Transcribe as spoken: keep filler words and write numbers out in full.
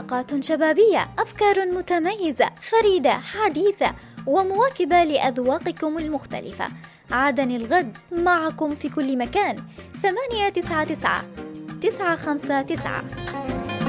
حلقات شبابية، أفكار متميزة فريدة حديثة ومواكبة لأذواقكم المختلفة. عادني الغد معكم في كل مكان. ثمانية تسعة تسعة تسعة خمسة تسعة.